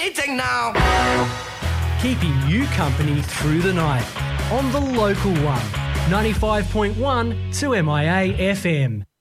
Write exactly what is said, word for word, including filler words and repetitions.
eating now. Keeping you company through the night on the local one, ninety-five point one to M I A F M.